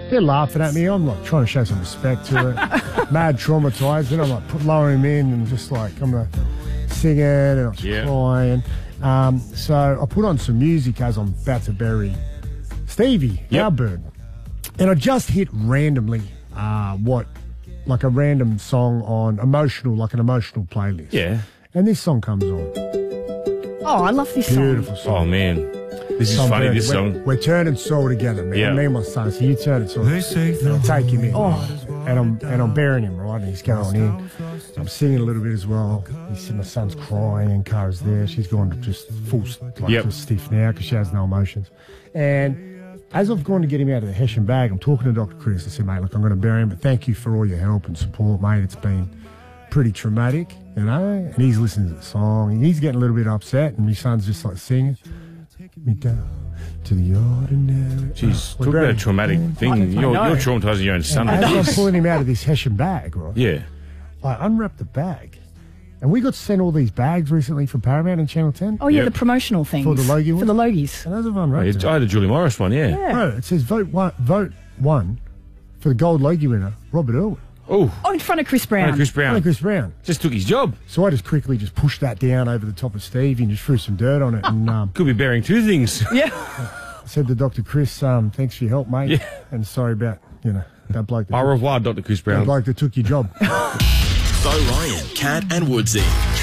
They're laughing at me. I'm like trying to show some respect to it. Mad traumatised. Then I'm like lowering him in and just like I'm going to sing it and I was crying. So I put on some music as I'm about to bury Stevie, our bird. And I just hit randomly like a random song on like an emotional playlist. Yeah. And this song comes on. Oh, I love this song. Beautiful song. Oh, man. This is funny, this song. We're turning soul together, man. Yeah. Me and my son. So you turn it soul. And I take him in. And I'm burying him, right? And he's going in. I'm singing a little bit as well. My son's crying and Cara's there. She's gone to just just stiff now because she has no emotions. And as I've gone to get him out of the Hessian bag, I'm talking to Dr. Chris. I said, mate, look, I'm going to bury him, but thank you for all your help and support, mate. It's been pretty traumatic, you know? And he's listening to the song. And he's getting a little bit upset, and my son's just like singing. Me down to the ordinary. Jeez, talk about a traumatic thing. You're traumatising your own son. As I'm pulling him out of this Hessian bag, right? Yeah. I unwrapped the bag. And we got sent all these bags recently from Paramount and Channel 10. Oh, yeah, the promotional things. For the Logie one? For the Logies. And those have unwrapped I had a Julie Morris one, Bro, it says vote one for the gold Logie winner, Robert Irwin. Oh, in front of Chris Brown. Chris Brown. Just took his job. So I just quickly pushed that down over the top of Steve and just threw some dirt on it. And could be bearing two things. Yeah. I said to Dr. Chris, thanks for your help, mate. Yeah. And sorry about, that bloke. Au revoir, Dr. Chris Brown. That bloke that took your job. Bo Ryan, Cat and Woodsy.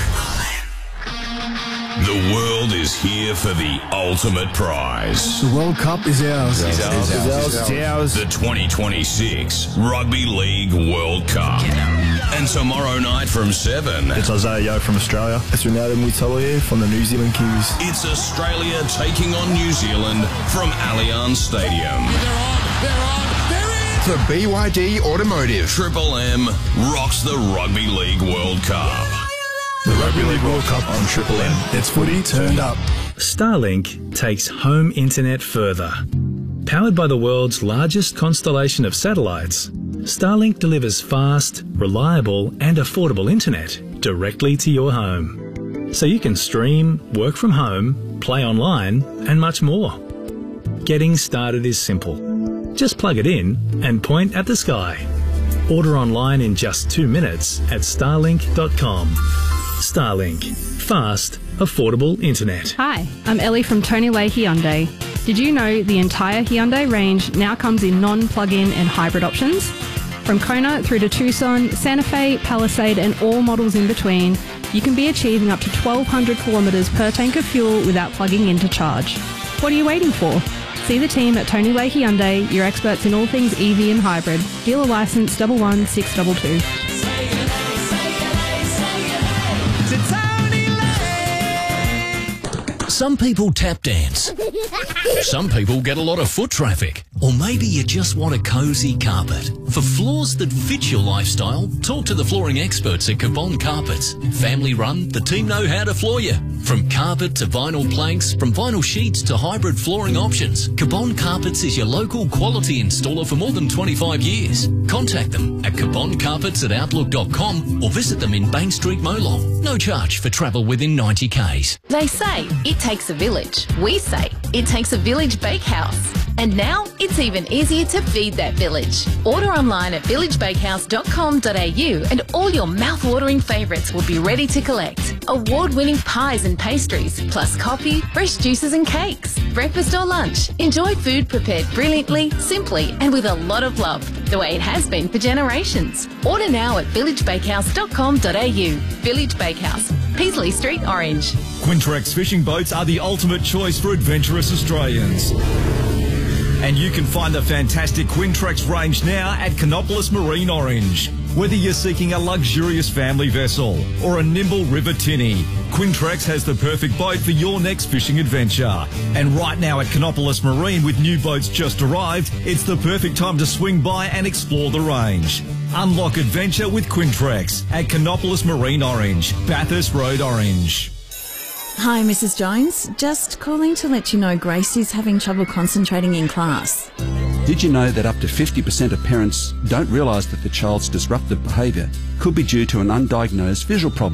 The world is here for the ultimate prize. The World Cup is ours. It's ours. The 2026 Rugby League World Cup. And tomorrow night from 7. It's Isaiah Yeo from Australia. It's Ronaldo Muitaloye from the New Zealand Kiwis. It's Australia taking on New Zealand from Allianz Stadium. For BYD Automotive, Triple M rocks the Rugby League World Cup. The Rugby League World Cup on Triple M. It's footy turned up. Starlink takes home internet further. Powered by the world's largest constellation of satellites, Starlink delivers fast, reliable and affordable internet directly to your home. So you can stream, work from home, play online and much more. Getting started is simple. Just plug it in and point at the sky. Order online in just 2 minutes at starlink.com. Starlink. Fast, affordable internet. Hi, I'm Ellie from Tony Leigh Hyundai. Did you know the entire Hyundai range now comes in non-plug-in and hybrid options? From Kona through to Tucson, Santa Fe, Palisade and all models in between, you can be achieving up to 1,200 kilometres per tank of fuel without plugging in to charge. What are you waiting for? See the team at Tony Leigh Hyundai, your experts in all things EV and hybrid. Dealer licence 11622. Some people tap dance. Some people get a lot of foot traffic. Or maybe you just want a cosy carpet. For floors that fit your lifestyle, talk to the flooring experts at Cabon Carpets. Family run, the team know how to floor you. From carpet to vinyl planks, from vinyl sheets to hybrid flooring options, Cabon Carpets is your local quality installer for more than 25 years. Contact them at caboncarpets@outlook.com or visit them in Bain Street, Molong. No charge for travel within 90 k's. They say it takes a village. We say it takes a village bakehouse. And now it's even easier to feed that village. Order online at villagebakehouse.com.au and all your mouth-watering favourites will be ready to collect. Award-winning pies and pastries, plus coffee, fresh juices and cakes. Breakfast or lunch. Enjoy food prepared brilliantly, simply and with a lot of love, the way it has been for generations. Order now at villagebakehouse.com.au. Village Bakehouse, Peasley Street, Orange. Quintrex fishing boats are the ultimate choice for adventurous Australians. And you can find the fantastic Quintrex range now at Canopolis Marine Orange. Whether you're seeking a luxurious family vessel or a nimble river tinny, Quintrex has the perfect boat for your next fishing adventure. And right now at Canopolis Marine, with new boats just arrived, it's the perfect time to swing by and explore the range. Unlock adventure with Quintrex at Canopolis Marine Orange, Bathurst Road, Orange. Hi, Mrs. Jones. Just calling to let you know Grace is having trouble concentrating in class. Did you know that up to 50% of parents don't realise that the child's disruptive behaviour could be due to an undiagnosed visual problem?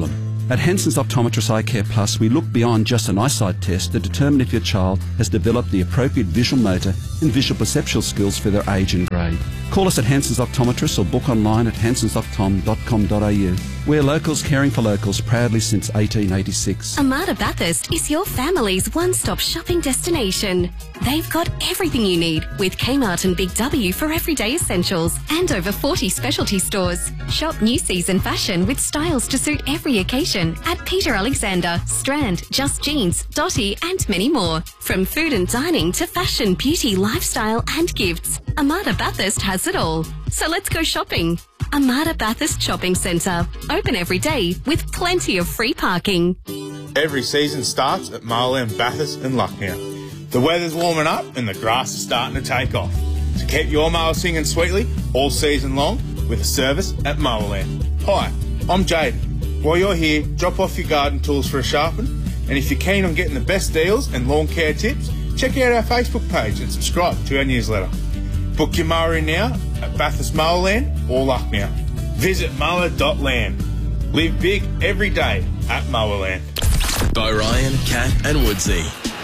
At Hanson's Optometrist Eye Care Plus, we look beyond just an eyesight test to determine if your child has developed the appropriate visual motor and visual perceptual skills for their age and grade. Call us at Hanson's Optometrist or book online at hansonsoptom.com.au. We're locals caring for locals proudly since 1886. Armada Bathurst is your family's one-stop shopping destination. They've got everything you need with Kmart and Big W for everyday essentials and over 40 specialty stores. Shop new season fashion with styles to suit every occasion at Peter Alexander, Strand, Just Jeans, Dotty and many more. From food and dining to fashion, beauty, lifestyle and gifts, Armada Bathurst has it all. So let's go shopping. Armada Bathurst Shopping Centre. Open every day with plenty of free parking. Every season starts at Marland, Bathurst and Lucknow. The weather's warming up and the grass is starting to take off. So keep your mower singing sweetly all season long with a service at Mowerland. Hi, I'm Jaden. While you're here, drop off your garden tools for a sharpen, and if you're keen on getting the best deals and lawn care tips, check out our Facebook page and subscribe to our newsletter. Book your mower in now at Bathurst Mowerland or Lucknow. Visit mower.land. Live big every day at Mowerland. By Ryan, Kat and Woodsy.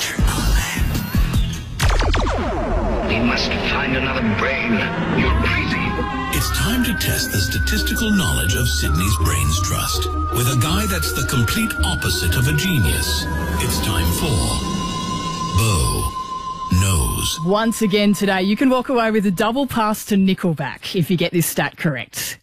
We must find another brain. You're crazy. It's time to test the statistical knowledge of Sydney's Brains Trust with a guy that's the complete opposite of a genius. It's time for Bo Knows. Once again today, you can walk away with a double pass to Nickelback if you get this stat correct.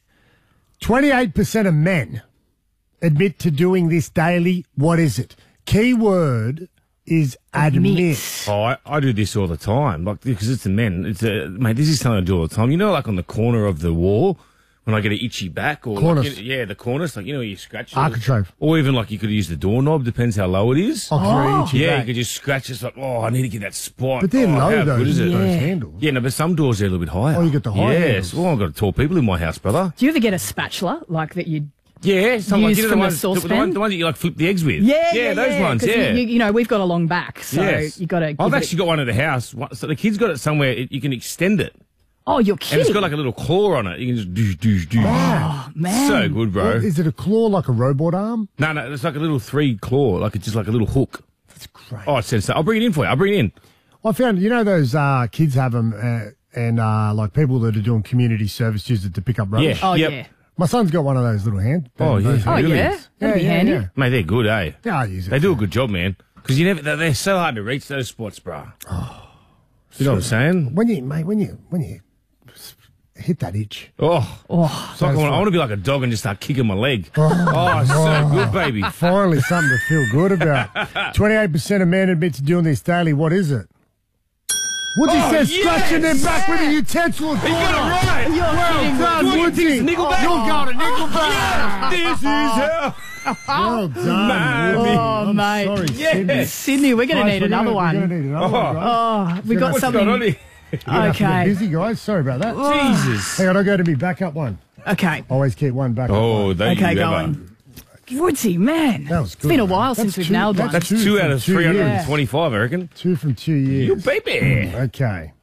28% of men admit to doing this daily. What is it? Key word is admit. Oh, I do this all the time, like because it's the men. It's mate. This is something I do all the time. You know, like on the corner of the wall when I get an itchy back, or corners. Like, the corners. Like you scratch. Architrave. Or even like you could use the doorknob. Depends how low it is. Itchy back. You could just scratch. It's like, I need to get that spot. But they're low how though. good is it? Those handles. Yeah, no, but some doors are a little bit higher. Oh, you got the high Yes. handles. Well, I've got tall people in my house, brother. Do you ever get a spatula like that you? Yeah, some like, from the a ones, saucepan? the ones that you like flip the eggs with. Yeah, those ones. Yeah, you know we've got a long back, so you got to. I've actually got one at the house. So the kid's got it somewhere. You can extend it. Oh, you're kidding! And it's got like a little claw on it. You can just do. Oh man, so good, bro. What, is it a claw like a robot arm? No, it's like a little 3 claw, like it's just like a little hook. That's great. Oh, it says so. I'll bring it in for you. I'll bring it in. I found those kids have them, and like people that are doing community service use it to pick up rubbish. Yeah. Oh yep. yeah. My son's got one of those little hands. Oh yeah. Really? That'd be handy. Yeah. Mate, they're good, eh? Yeah, I use it. They do a good job, man. Because they're so hard to reach those spots, bro. Oh, you know what I'm saying? When you hit that itch. It's like I want to be like a dog and just start kicking my leg. Oh, so good, baby. Finally, something to feel good about. 28% of men admit to doing this daily. What is it? Woodsy says scratching their back with a utensil. He got it right. Well done, Woodsy. Nickelback. You're going to Nickelback. This is how. Well done, Woodsy. Oh, mate. Sorry, Yeah. Sydney, we're going to need another one. We're going to need another one, right? Oh, we got something. We're Okay. busy, guys. Sorry about that. Jesus. Hang on, I'll go to me backup one. Okay. Always keep one backup Oh, one. there Okay, you go go. on. Woodsy, man. That was good. It's been a man. while That's since we've two- nailed one. That's two 2 out from of 2 years. 325, I reckon. 2 from 2 years. You baby. Okay.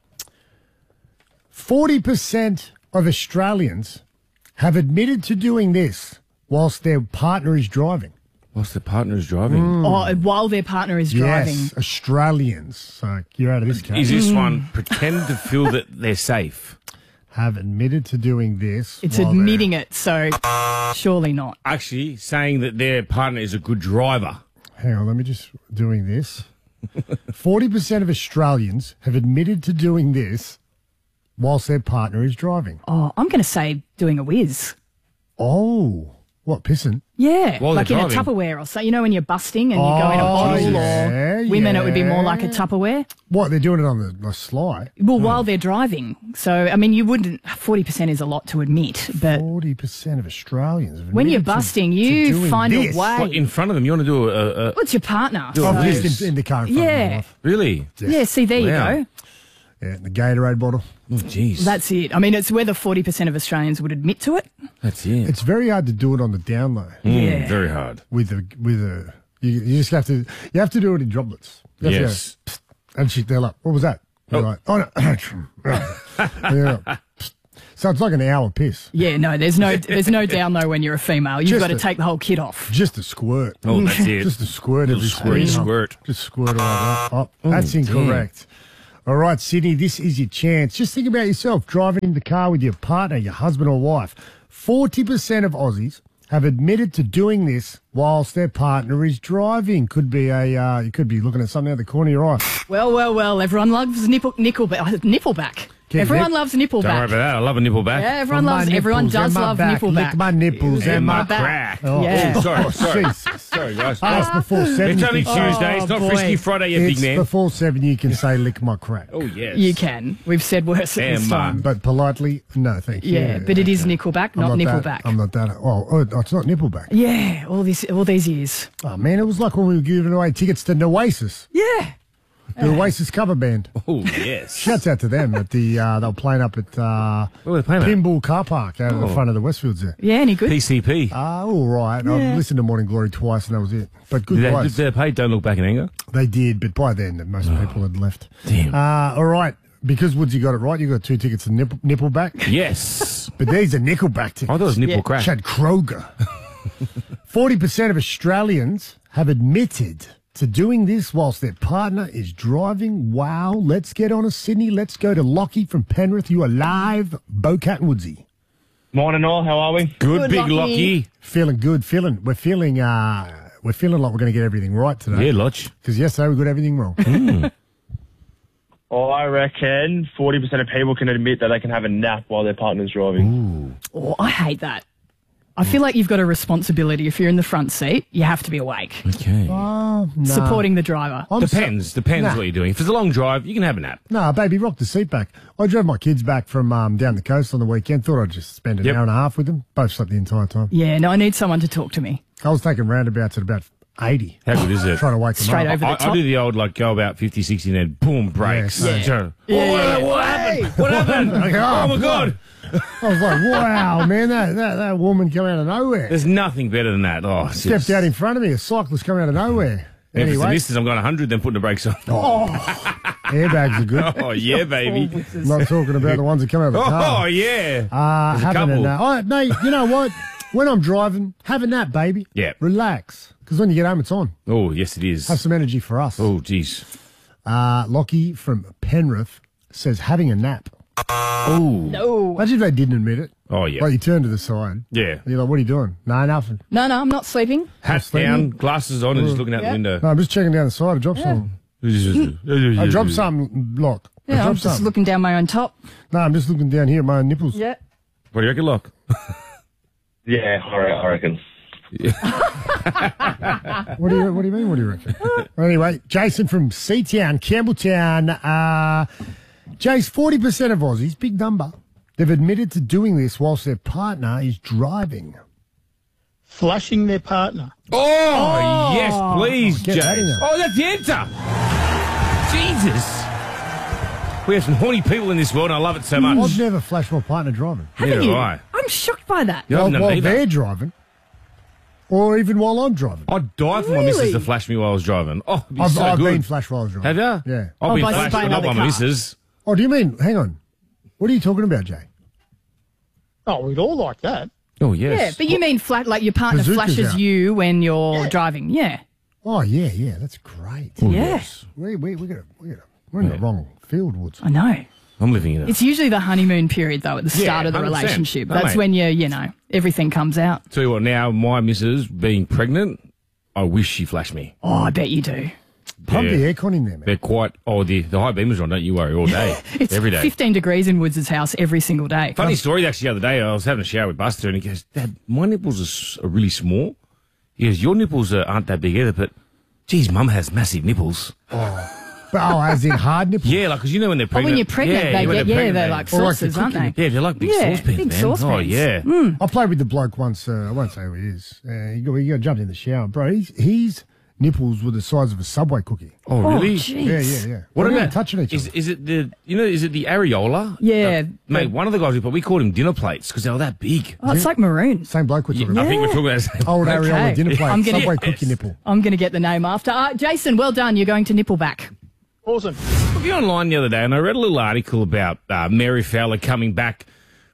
40% of Australians have admitted to doing this whilst their partner is driving. Whilst the partner is driving. Oh, while their partner is driving. Yes, Australians. So you're out of this case. Is this one pretend to feel that they're safe? Have admitted to doing this. It's while admitting it, so surely not. Actually, saying that their partner is a good driver. Hang on, let me just doing this. 40% of Australians have admitted to doing this whilst their partner is driving. Oh, I'm going to say doing a whiz. Oh, what, pissing? Yeah, While like they're in a driving. Tupperware or so. You know when you're busting and you go in a bottle, or women it would be more like a Tupperware. What, they're doing it on the sly? Well, while they're driving. So, I mean, you wouldn't, 40% is a lot to admit, but 40% of Australians have when you're admitted busting, to you doing find this. a way. What, in front of them? You want to do a What's your partner? Do a I've whiz. just in the car in front of my Yeah. wife. really? Yeah, see, there Wow. you go. Yeah, the Gatorade bottle. Oh, jeez. That's it. I mean, it's whether 40% of Australians would admit to it. That's it. It's very hard to do it on the down low. Yeah. Very hard. With a you just have to do it in droplets. You have to Yes. go, "Psst," and they're like, what was that? You're like, oh no. Yeah. So it's like an hour piss. Yeah, no, there's no down low when you're a female. You've got to take the whole kit off. Just a squirt. Oh, that's it. Just a squirt of this thing. Squirt. Just squirt all over. Oh, that's incorrect. All right, Sydney, this is your chance. Just think about yourself driving in the car with your partner, your husband or wife. 40% of Aussies have admitted to doing this whilst their partner is driving. Could be you could be looking at something out the corner of your eye. Well, everyone loves Nippleback. Everyone loves Nippleback. Don't worry about that. I love a Nippleback. Yeah, everyone does love Nippleback. Lick my nipples and my back. Oh, yeah. Sorry, guys. It's before 7. It's only Tuesday. It's not Frisky Friday, you big man. It's before 7. You can say lick my crack. Oh, yes. You can. We've said worse at this time. But politely, no, thank you. Yeah, but it is Nickelback, not Nippleback. I'm not that. Oh, it's not Nippleback. Yeah, all these years. Oh, man, it was like when we were giving away tickets to Oasis. Yeah. The Oasis cover band. Oh, yes. Shouts out to them at the, they were playing up at Pinball Car Park out at the front of the Westfields there. Yeah, any good? PCP. All right. Yeah. I've listened to Morning Glory twice and that was it. But good Did they pay Don't Look Back in Anger? They did, but by then most people had left. Damn. All right. Because Woodsy got it right, you got 2 tickets to Nippleback. Yes. But these are Nickelback tickets. I thought it was Nipple Crack. Chad Kroger. 40% of Australians have admitted to doing this whilst their partner is driving. Wow. Let's get on to Sydney. Let's go to Lockie from Penrith. You are live. Bocat and Woodsy. Morning all. How are we? Good, big Lockie. Feeling good. We're feeling like we're going to get everything right today. Yeah, Lodge. Because yesterday we got everything wrong. Oh, I reckon 40% of people can admit that they can have a nap while their partner's driving. Oh, I hate that. I feel like you've got a responsibility. If you're in the front seat, you have to be awake. Okay. Nah. Supporting the driver. Depends what you're doing. If it's a long drive, you can have a nap. No, baby, rock the seat back. I drove my kids back from down the coast on the weekend. Thought I'd just spend an hour and a half with them. Both slept the entire time. Yeah, no, I need someone to talk to me. I was taking roundabouts at about 80. How good is it? Trying to wake them Straight up. over the top. I do the old, go about 50, 60 and then boom, brakes. Yeah. What happened? What happened? Oh, my God. I was like, wow, man, that woman came out of nowhere. There's nothing better than that. Oh, Stepped out in front of me, a cyclist coming out of nowhere. If it's the Anyway, missus, I'm going 100, then putting the brakes on. airbags are good. Oh, yeah, baby. I'm not talking about the ones that come out of the car. Oh, yeah. Having a nap. No, you know what? When I'm driving, have a nap, baby. Yeah. Relax. Because when you get home, it's on. Oh, yes, it is. Have some energy for us. Oh, jeez. Lockie from Penrith says having a nap. Oh. No. Imagine if they didn't admit it. Oh, yeah. Like you turn to the side. Yeah. And you're like, what are you doing? No, nothing. No, I'm not sleeping. Hat down, glasses on, and just looking out the window. No, I'm just checking down the side. I dropped something. I dropped something, Lock. Yeah, I'm just looking down my own top. No, I'm just looking down here at my own nipples. Yeah. What do you reckon, Lock? Yeah, I reckon. What do you mean? What do you reckon? Anyway, Jason from Seatown, Campbelltown. Jace, 40% of Aussies, big number, they've admitted to doing this whilst their partner is driving. Flashing their partner. Oh, yes, please, get that in Jace. there. Oh, that's the answer. Jesus. We have some horny people in this world, and I love it so much. I've never flashed my partner driving. Neither have I. I'm shocked by that. Yeah, While they're driving. Or even while I'm driving. I'd die for my missus to flash me while I was driving. Oh, it'd be I've so good. been flashed while I was driving. Have you? Yeah. I've been by flashed, but not by my missus. Oh, do you mean? Hang on. What are you talking about, Jay? Oh, we'd all like that. Oh, yes. Yeah, but you mean like your partner Bazooka's flashes out. you when you're driving. Yeah. Oh, yeah, that's great. Oh, yeah. We're in the wrong field, Woods. I know. I'm living in it. It's usually the honeymoon period, though, at the start of the 100%. relationship. No, That's mate. when everything comes out. Tell you what, now my missus being pregnant, I wish she flashed me. Oh, I bet you do. Pump the aircon in there, man. They're quite, the high beamers are on, don't you worry, all day, It's every day. 15 degrees in Woods' house every single day. Funny story, actually, the other day, I was having a shower with Buster, and he goes, Dad, my nipples are really small. He goes, your nipples aren't that big either, but, geez, Mum has massive nipples. As in hard nipples? Yeah, like, because you know when they're pregnant. when you're pregnant, they're like saucers, aren't they? Yeah, they're like big saucepans, big man. saucepans. Oh, yeah. I played with the bloke once. I won't say who he is. He got jumped in the shower, bro. His nipples were the size of a Subway cookie. Oh, really? Yeah. What They about weren't touching each other? Is it the areola? Yeah. Mate, one of the guys we called him dinner plates because they were that big. Oh, it's like maroon. Same bloke we're talking I about. think we're talking about the same. Old areola dinner plate, I'm gonna- Subway cookie nipple. I'm going to get the name after. Jason, well done. You're going to Nippleback. Awesome. I was online the other day and I read a little article about Mary Fowler coming back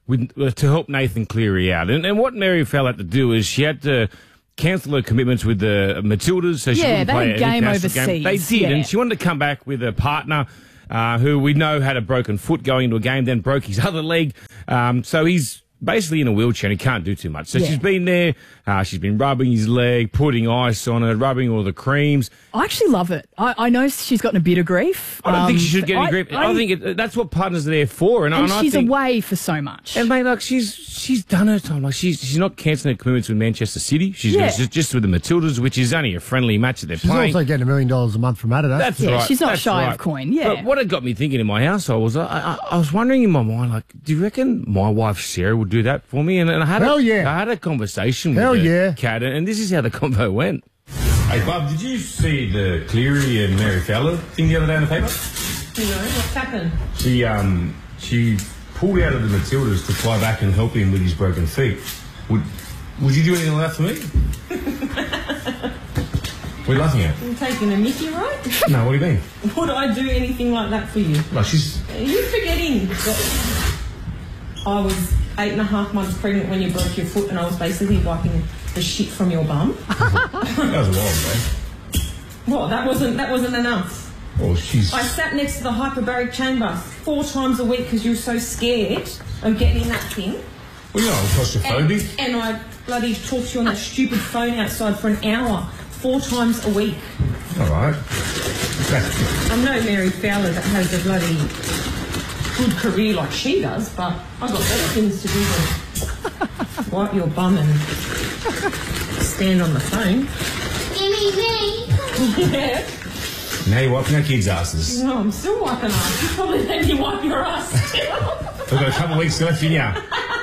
to help Nathan Cleary out. And what Mary Fell had to do is she had to cancel her commitments with the Matildas, so she wouldn't play they had game international overseas. They did, and she wanted to come back with a partner who we know had a broken foot going into a game, then broke his other leg. So he's basically in a wheelchair and he can't do too much. So she's been there, she's been rubbing his leg, putting ice on it, rubbing all the creams. I actually love it. I know she's gotten a bit of grief. I don't think she should get any grief. I think that's what partners are there for. And she's I think, away for so much. And mate, like she's done her time. Like she's not cancelling her commitments with Manchester City. She's just with the Matildas, which is only a friendly match that they're playing. She's also getting $1 million a month from Adidas. That's right. She's not shy of coin. Yeah. But what it got me thinking in my household was I was wondering in my mind, like, do you reckon my wife Sarah would do that for me? And I had I had a conversation with her, Kat, and this is how the convo went. Hey, Bob, did you see the Cleary and Mary Fowler thing the other day in the paper? No, what's happened? She pulled out of the Matildas to fly back and help him with his broken feet. Would you do anything like that for me? What are you laughing at? I'm taking a mickey, right? No, what do you mean? Would I do anything like that for you? No, she's... Are you forgetting that I was 8.5 months pregnant when you broke your foot and I was basically wiping the shit from your bum? That was a while ago. What? That wasn't enough. Oh, she's... I sat next to the hyperbaric chamber 4 times a week because you were so scared of getting in that thing. Well, you know, I'm claustrophobic. And I bloody talked to you on that stupid phone outside for an hour 4 times a week. All right. I'm no Mary Fowler that has a bloody good career like she does, but I've got better things to do than wipe your bum and stand on the phone. Yeah. Now you're wiping our kids' asses. No, I'm still wiping ass. You probably let me wipe your ass still. We've got a couple of weeks left in ya.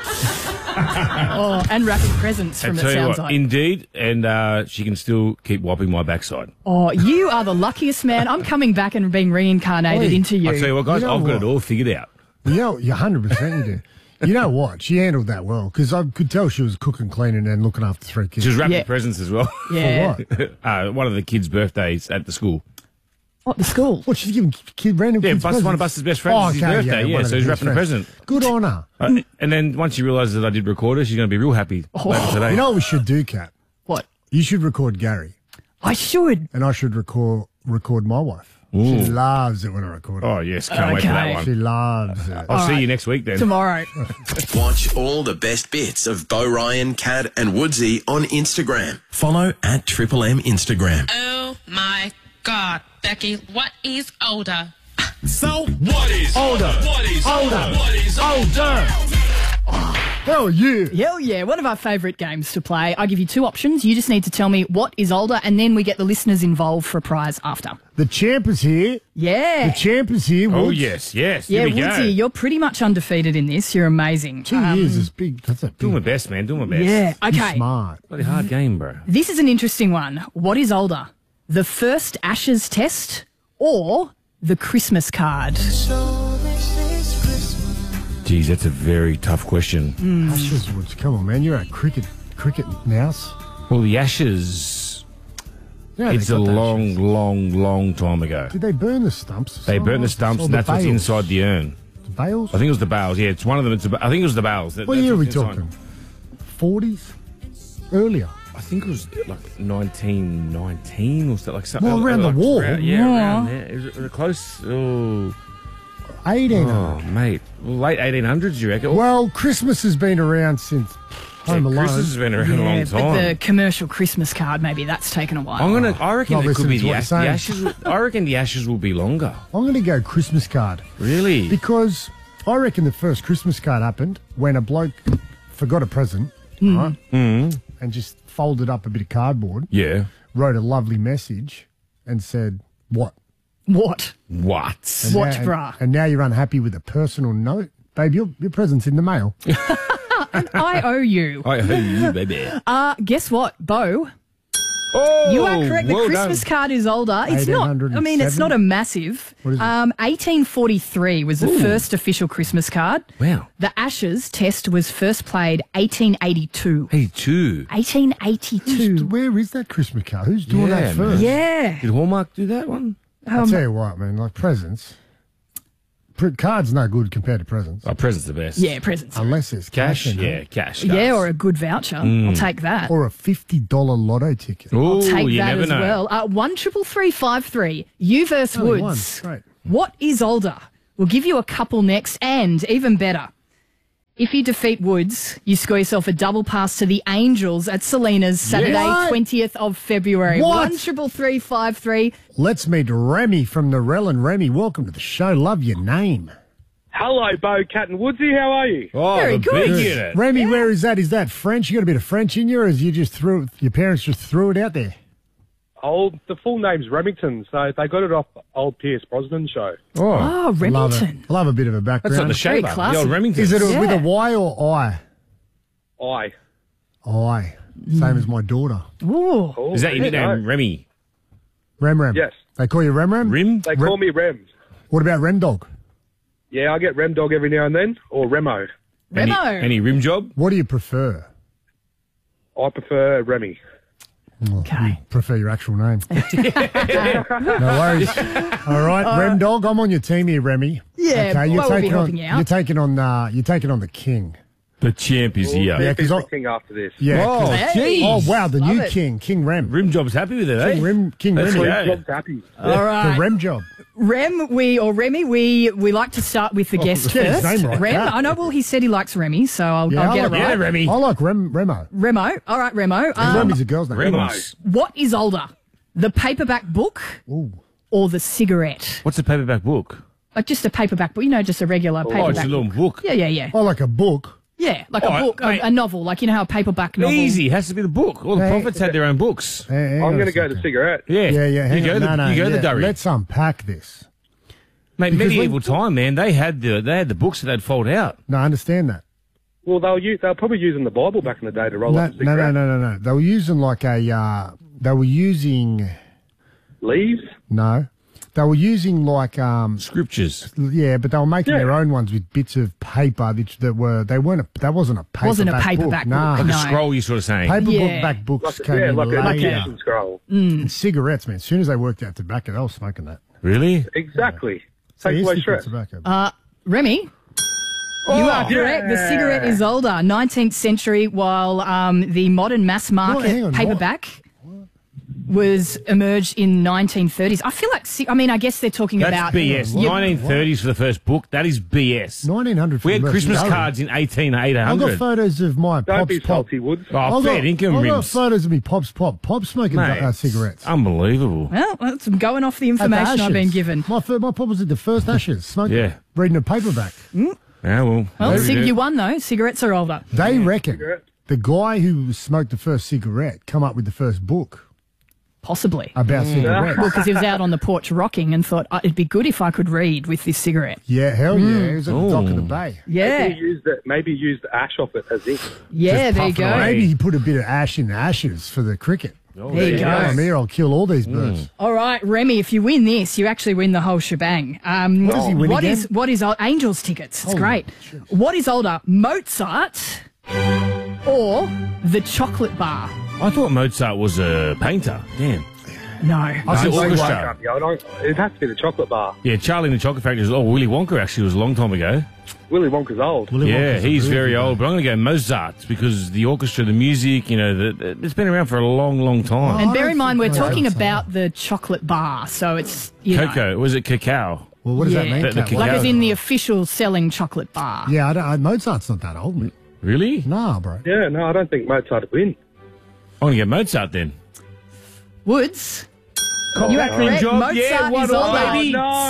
And wrapping presents from it sounds like. Indeed, and she can still keep wiping my backside. Oh, you are the luckiest man. I'm coming back and being reincarnated into you. I tell you what, guys, I've got it all figured out. You know, you're 100% you do. You know what? She handled that well because I could tell she was cooking, cleaning, and looking after 3 kids. She was wrapping presents as well. Yeah. For what? One of the kids' birthdays at the school. What, the school? What, she's giving random kids presents? One of Buster's best friends. It's his birthday, so he's wrapping a present. Good on her. And then once she realises that I did record her, she's going to be real happy later today. You know what we should do, Kat? What? You should record Gary. I should. And I should record my wife. Ooh. She loves it when I record her. Oh, yes. Can't wait for that one. She loves it. I'll see you next week then. Tomorrow. Watch all the best bits of Bo Ryan, Kat and Woodsy on Instagram. Follow at Triple M Instagram. Oh my God, Becky, what is older? So what is older? What is older? What is older? Hell yeah. Hell yeah. One of our favourite games to play. I give you 2 options. You just need to tell me what is older, and then we get the listeners involved for a prize after. The champ is here. Yeah. The champ is here. Oh, Woods. yes. Yeah, Here we go. Woodsy, you're pretty much undefeated in this. You're amazing. 2 years is big. That's a big. Doing my best, man. Doing my best. Yeah, You're okay. smart. Bloody hard game, bro. This is an interesting one. What is older? The first Ashes test or the Christmas card? Geez, that's a very tough question. Ashes, Woods. Come on, man. You're a cricket mouse. Well, the Ashes, Yeah, it's they a got the long time ago. Did they burn the stumps? They burnt the stumps, Or and the that's what's bales? inside the urn. The bales? I think it was the bales. Yeah, it's one of them. I think it was the bales. What year are we talking? 40s? Earlier? I think it was like 1919 or something. Like something. Well, around the war. Around there. Is it close? Oh, 1800. oh, mate. Late 1800s, you reckon? Well, Christmas has been around since Home Alone. Christmas has been around a long But time. the commercial Christmas card, maybe that's taken a while. I reckon Not it could be listening to the what you're Ashes. I reckon the Ashes will be longer. I'm going to go Christmas card. Really? Because I reckon the first Christmas card happened when a bloke forgot a present, right? Mm. And just folded up a bit of cardboard, Yeah. wrote a lovely message, and said, what? What? What? And What, now, brah? And now you're unhappy with a personal note? Babe, your present's in the mail. I owe you. I owe you, baby. Guess what, Bo? Oh, You are correct. The well Christmas done. card is older. It's not. I mean, it's not a massive. What is it? 1843 was the first official Christmas card. Wow. The Ashes test was first played 1882. 82. 1882. Where is that Christmas card? Who's doing Yeah, that first? Yeah. Did Hallmark do that one? I'll tell you what, man, like presents. Cards no good compared to presents. Oh, presents the best. Yeah, presents. Unless there's Cash? in it. Yeah, cash. Yeah, or a good voucher. I'll take that. Or a $50 lotto ticket. I'll Ooh, take you that never as know. well. 1-333-533. You versus Only Woods. one. Great. What is older? We'll give you a couple next, and even better, if you defeat Woods, you score yourself a double pass to the Angels at Salinas Saturday, What? 20th of February. What? 1-333-533. Let's meet Remy from the Relin. Remy, welcome to the show. Love your name. Hello, Bo, Cat and Woodsy. How are you? Oh, Very the good. big unit. Remy, where is that? Is that French? You got a bit of French in you, or is you just your parents just threw it out there? The full name's Remington, so they got it off old Pierce Brosnan show. Oh, Love it. Remington. Love a bit of a background. That's not the Very shaper. classy. The old Remington. Is it with a Yeah. Y or I? I. I. Same as my daughter. Ooh. Oh, Is that your there you nickname, go. Remy? Rem. Yes. They call you Rem? Rim? They call me Rem. What about Rem Dog? Yeah, I get Rem Dog every now and then, or Remo. Remo. Any rim job? What do you prefer? I prefer Remy. Okay. Prefer your actual name. No worries. All right, Rem Dog, I'm on your team here, Remy. Yeah, okay, well, we'll be helping you out. You're taking on the king. The champ is here. Yeah, He's 'cause the king after this. Yeah. Oh, 'cause- geez. Oh wow, the Love new it. King Rem. Rim job's happy with it, eh? King Let's Rem. go. Job's happy. All right. The Rem job. Remy, we like to start with the guest get his first. name right. Rem, I know. Well, he said he likes Remy, so I'll get it right. Yeah, Remy. I like Remo. Remo. All right, Remo. Remy's a girl's name. Remos. What is older, the paperback book or the cigarette? What's a paperback book? Like just a paperback book, just a regular paperback. Oh, it's a little book. Yeah. I like a book. Yeah, like Oh, a book, mate. a novel, like how a paperback novel. Easy. Has to be the book. All the Hey. prophets had their own books. Hang I'm on going a to go second. to cigarette. Yeah. Yeah. Hang You go on. the yeah. Durry. Let's unpack this. Mate, Because medieval when- time, man, they had the books that they'd fold out. No, I understand that. Well, they're probably using the Bible back in the day to roll up a cigarette. No. They were using like a. They were using. Leaves? No. They were using like Scriptures. Yeah, but they were making their own ones with bits of paper that wasn't a paperback. Wasn't a paperback book. book, Like no. a scroll, you're sort of saying. Paperback books came in like a later. meditation scroll. And cigarettes, man. As soon as they worked out tobacco, they were smoking that. Really? Exactly. So Takes yes, away you put stress. tobacco. Remy, you are correct. The cigarette is older, 19th century, while the modern mass market hang on, what? paperback was emerged in 1930s. I feel like, I guess they're talking That's about BS. Yeah, 1930s for the first book. That is BS. 1900 for We had the Christmas Mercy. cards in I've got 1800. photos of my Don't be Pops Pop. salty, Woods. Oh, fair income I've got rims. photos of me Pops Pop. Pops smoking Mate, cigarettes. Unbelievable. Well, that's going off the At the information I've been Ashes. given. My Pop was at the first Ashes, smoking, Yeah. reading a paperback. Yeah, well. Well, there we go. you won though. Cigarettes are older. They reckon Cigarette. the guy who smoked the first cigarette come up with the first book Possibly. about cigarettes. Well, because he was out on the porch rocking and thought, it'd be good if I could read with this cigarette. Yeah, hell yeah. He was at the dock of the bay. Yeah. Maybe he used the ash off it as ink. Yeah, Just there you puff it go. away. Maybe he put a bit of ash in the ashes for the cricket. Oh, There you go. I'm here, I'll kill all these birds. All right, Remy, if you win this, you actually win the whole shebang. What does he win again? What is Angels tickets? It's great. What is older, Mozart or the chocolate bar? I thought Mozart was a painter. Damn. No. It's the Wait, orchestra. it has to be the chocolate bar. Yeah, Charlie and the Chocolate Factory. Willy Wonka actually was a long time ago. Willy Wonka's old. Yeah, he's very old, but I'm going to go Mozart because the orchestra, the music, it's been around for a long, long time. And bear in mind, we're talking about the chocolate bar, so it's, Cocoa, was it cacao? Well, what does that mean? The Kat? cacao. like as in the official selling chocolate bar. Yeah, Mozart's not that old, mate. Really? Nah, bro. Yeah, no, I don't think Mozart would win. I'm going to get Mozart then. Woods. You are correct. job. Mozart Yeah, is one all, older. baby. No.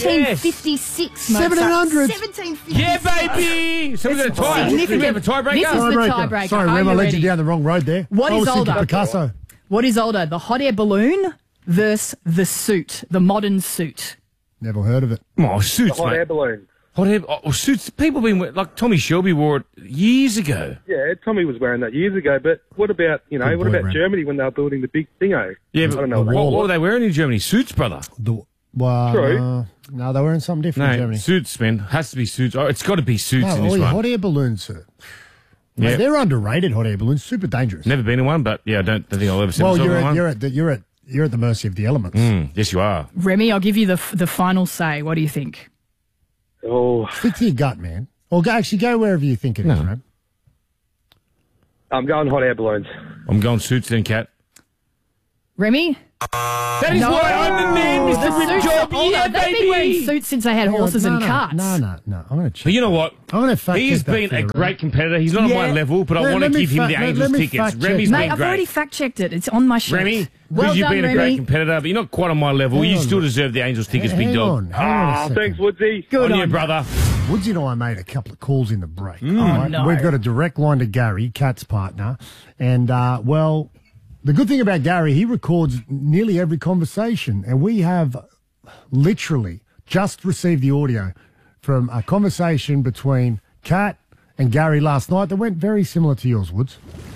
1756. Mozart. 1700s. 1756. Yeah, baby! So we're going to tie. Significant. We have a tiebreaker? This is the tiebreaker. Sorry, Are Rem, I you led ready? you down the wrong road there. What I is was thinking older? Picasso. What is older, the hot air balloon versus the suit, the modern suit? Never heard of it. Oh, suits, Hot mate. air balloon. Hot air, suits. People have been, like Tommy Shelby wore it years ago. Yeah, Tommy was wearing that years ago, but what about, Good what boy, about Ram. Germany when they were building the big thingo? Yeah, I but don't know. what were they wearing in Germany? Suits, brother. True. No, they're wearing something different in No, Germany. suits, man. Has to be suits. Oh, it's got to be suits in this yeah, one. hot air balloons, sir. Yeah. Mate, they're underrated, hot air balloons. Super dangerous. Never been in one, but yeah, I don't think I'll ever see Well, myself in one. you're at the mercy of the elements. Yes, you are. Remy, I'll give you the final say. What do you think? Oh, Stick to your gut, man. Or go wherever you think it is, right? I'm going hot air balloons. I'm going suits then, Kat. Remy? That is why I'm the man, Mr. Rip Job. Yeah, They've been wearing suits since they had horses and carts. No. I'm going to check. But you know what? I'm going to fact He has check that been for a you, great competitor. He's not on my level, but I want to give him the Angels tickets. Remy's Mate, been I've already great. fact-checked it. It's on my shelf. Remy, well because you've done, been a Remy. great competitor, but you're not quite on my level. Hang You on, still look. deserve the Angels tickets, big dog. Hang on a second. Thanks, Woodsy. Good on you, on brother. Woodsy and I made a couple of calls in the break. Oh, no. We've got a direct line to Gary, Kat's partner. And, the good thing about Gary, he records nearly every conversation. And we have literally just received the audio from a conversation between Kat and Gary last night that went very similar to yours, Woods.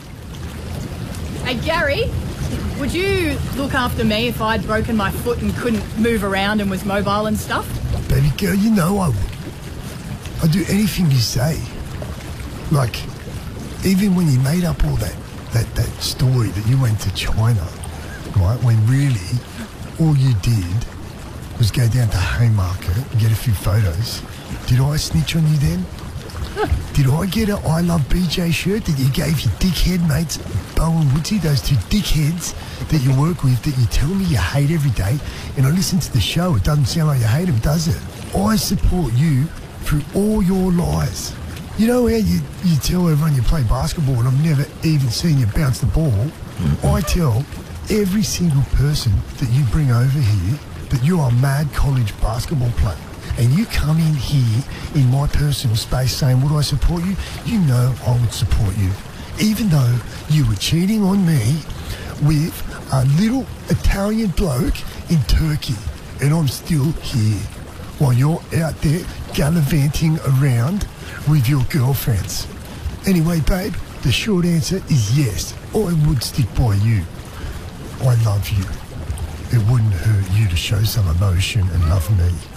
Hey, Gary, would you look after me if I'd broken my foot and couldn't move around and was mobile and stuff? Baby girl, you know I would. I'd do anything you say. Like, even when you made up all that story that you went to China, right, when really all you did was go down to Haymarket and get a few photos. Did I snitch on you then? Did I get an I Love BJ shirt that you gave your dickhead mates, Bo and Woodsy, those two dickheads that you work with that you tell me you hate every day? And I listen to the show, it doesn't sound like you hate them, does it? I support you through all your lies. You know how you tell everyone you play basketball and I've never even seen you bounce the ball? I tell every single person that you bring over here that you are a mad college basketball player. And you come in here in my personal space saying, would I support you? You know I would support you. Even though you were cheating on me with a little Italian bloke in Turkey. And I'm still here while you're out there gallivanting around with your girlfriends. Anyway, babe, the short answer is yes. I would stick by you. I love you. It wouldn't hurt you to show some emotion and love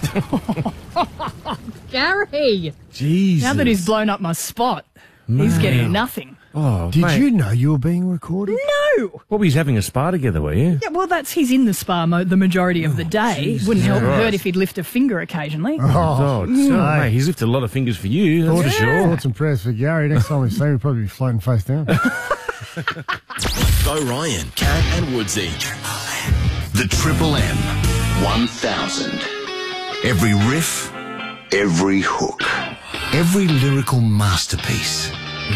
me. Gary! Jesus. Now that he's blown up my spot, he's getting nothing. Oh, Did mate. you know you were being recorded? No! Well, he's having a spa together, were you? Yeah, well, he's in the spa the majority of the day. Jesus Wouldn't help Christ. hurt if he'd lift a finger occasionally. Oh, mate, he's lifted a lot of fingers for you, that's for sure. Thoughts and prayers for Gary. Next time we see him, he'll probably be floating face down. Bo Ryan, Kat and Woodsy. The Triple M 1000. Every riff, every hook, every lyrical masterpiece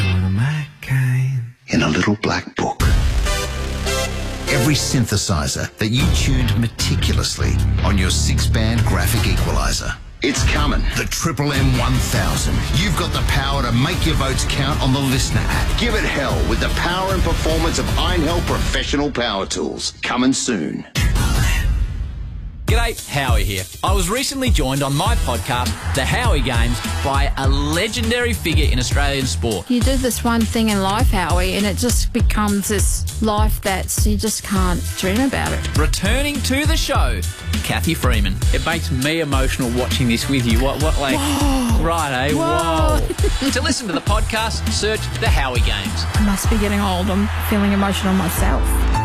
in a little black book. Every synthesizer that you tuned meticulously on your 6-band graphic equalizer. It's coming. The Triple M 1000. You've got the power to make your votes count on the Listener app. Give it hell with the power and performance of Einhell Professional Power Tools. Coming soon. G'day, Howie here. I was recently joined on my podcast, The Howie Games, by a legendary figure in Australian sport. You do this one thing in life, Howie, and it just becomes this life that you just can't dream about it. Returning to the show, Kathy Freeman. It makes me emotional watching this with you. What like, Whoa. right, eh? Whoa. Whoa. To listen to the podcast, search The Howie Games. I must be getting old. I'm feeling emotional myself.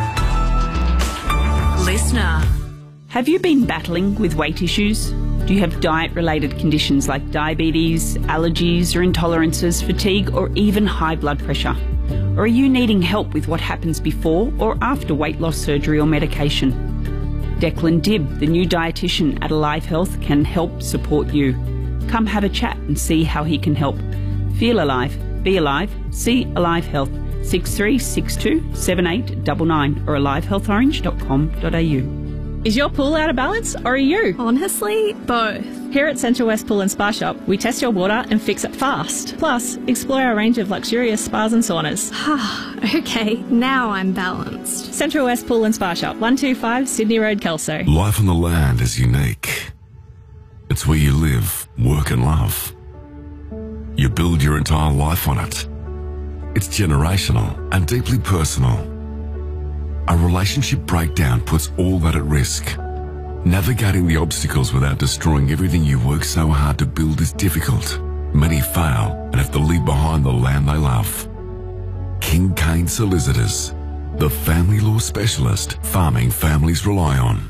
Listener. Have you been battling with weight issues? Do you have diet-related conditions like diabetes, allergies or intolerances, fatigue or even high blood pressure? Or are you needing help with what happens before or after weight loss surgery or medication? Declan Dibb, the new dietitian at Alive Health, can help support you. Come have a chat and see how he can help. Feel alive, be alive, see Alive Health, 6362 7899 or alivehealthorange.com.au. Is your pool out of balance or are you? Honestly, both. Here at Central West Pool and Spa Shop, we test your water and fix it fast. Plus, explore our range of luxurious spas and saunas. Okay, now I'm balanced. Central West Pool and Spa Shop, 125 Sydney Road, Kelso. Life on the land is unique. It's where you live, work and love. You build your entire life on it. It's generational and deeply personal. A relationship breakdown puts all that at risk. Navigating the obstacles without destroying everything you work so hard to build is difficult. Many fail and have to leave behind the land they love. King Kane Solicitors, the family law specialist farming families rely on.